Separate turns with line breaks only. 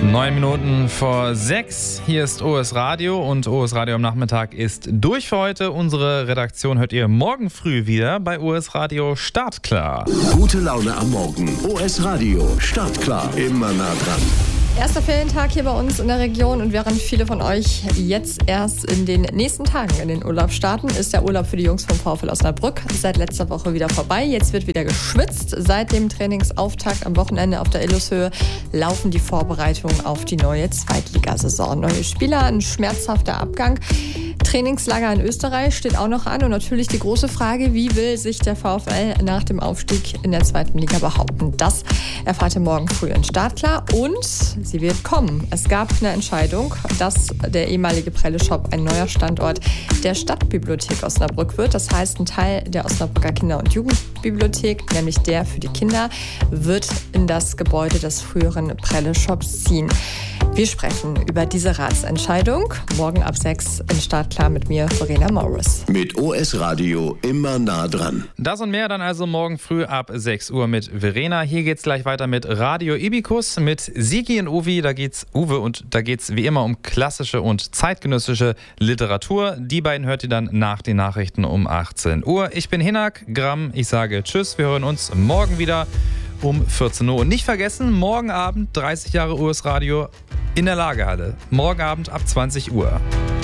9 Minuten vor 6. Hier ist OS Radio und OS Radio am Nachmittag ist durch für heute. Unsere Redaktion hört ihr morgen früh wieder bei OS Radio Startklar.
Gute Laune am Morgen. OS Radio Startklar. Immer nah dran.
Erster Ferientag hier bei uns in der Region und während viele von euch jetzt erst in den nächsten Tagen in den Urlaub starten, ist der Urlaub für die Jungs vom VfL Osnabrück seit letzter Woche wieder vorbei. Jetzt wird wieder geschwitzt. Seit dem Trainingsauftakt am Wochenende auf der Illushöhe laufen die Vorbereitungen auf die neue Zweitligasaison. Neue Spieler, ein schmerzhafter Abgang. Trainingslager in Österreich steht auch noch an und natürlich die große Frage, wie will sich der VfL nach dem Aufstieg in der zweiten Liga behaupten? Das erfahrt ihr morgen früh in Startklar und sie wird kommen. Es gab eine Entscheidung, dass der ehemalige Prelle-Shop ein neuer Standort der Stadtbibliothek Osnabrück wird. Das heißt, ein Teil der Osnabrücker Kinder- und Jugendbibliothek, nämlich der für die Kinder, wird in das Gebäude des früheren Prelle-Shops ziehen. Wir sprechen über diese Ratsentscheidung morgen ab 6 in Startklar mit mir, Verena Morris.
Mit OS Radio immer nah dran.
Das und mehr dann also morgen früh ab 6 Uhr mit Verena. Hier geht's gleich weiter mit Radio Ibikus mit Sigi und Uwe. Da geht's wie immer um klassische und zeitgenössische Literatur. Die beiden hört ihr dann nach den Nachrichten um 18 Uhr. Ich bin Hinak Gramm. Ich sage Tschüss. Wir hören uns morgen wieder um 14 Uhr. Und nicht vergessen, morgen Abend 30 Jahre OS Radio in der Lagerhalle. Morgen Abend ab 20 Uhr.